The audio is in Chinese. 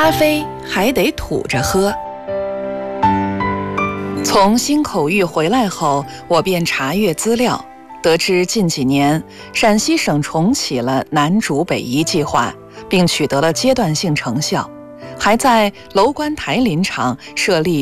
咖啡还得吐着喝。从新口域回来后，我便查阅资料，得知近几年陕西省重启了南渚北移计划，并取得了阶段性成效，还在楼观台林场设立